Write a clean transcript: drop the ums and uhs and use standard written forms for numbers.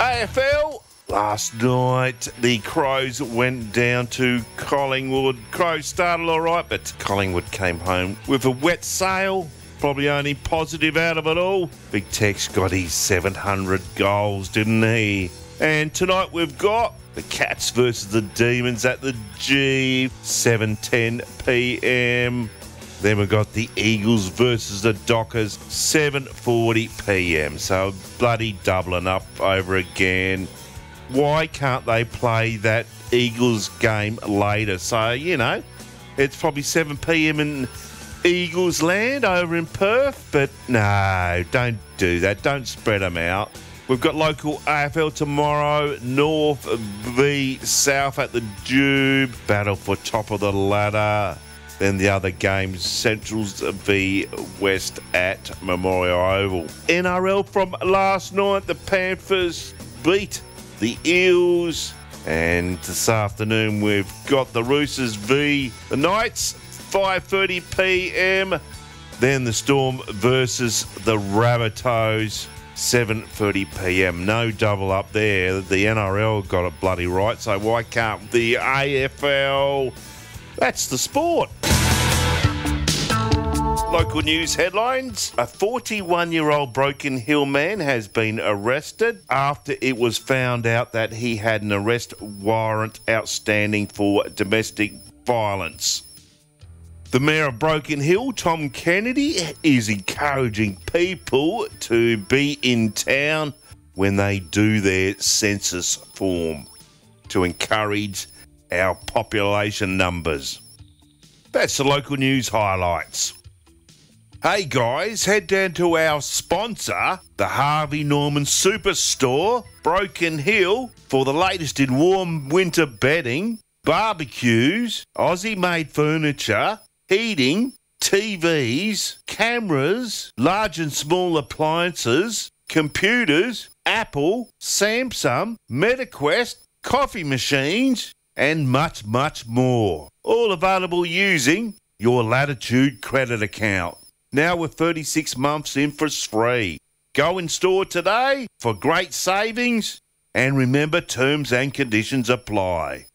AFL. Last night, the Crows went down to Collingwood. Crows started all right, but Collingwood came home with a wet sail. Probably only positive out of it all. Big Tex got his 700 goals, didn't he? And tonight we've got the Cats versus the Demons at the G, 7:10 p.m. Then we've got the Eagles versus the Dockers, 7:40 p.m. So bloody doubling up over again. Why can't they play that Eagles game later? So, you know, it's probably 7 p.m. in Eagles land over in Perth. But no, don't do that. Don't spread them out. We've got local AFL tomorrow, North v South at the Jube, battle for top of the ladder. Then the other games, Centrals v West at Memorial Oval. NRL from last night, the Panthers beat the Eels. And this afternoon we've got the Roosters v the Knights, 5:30 p.m. Then the Storm versus the Rabbitohs, 7:30 p.m. No double up there. The NRL got it bloody right, so why can't the AFL? That's the sport. Local news headlines. A 41-year-old Broken Hill man has been arrested after it was found out that he had an arrest warrant outstanding for domestic violence. The Mayor of Broken Hill, Tom Kennedy, is encouraging people to be in town when they do their census form to encourage our population numbers. That's the local news highlights. Hey guys, head down to our sponsor, the Harvey Norman Superstore, Broken Hill, for the latest in warm winter bedding, barbecues, Aussie-made furniture, heating, TVs, cameras, large and small appliances, computers, Apple, Samsung, MetaQuest, coffee machines, and much, much more. All available using your Latitude credit account. Now with 36 months interest free. Go in store today for great savings, and remember, terms and conditions apply.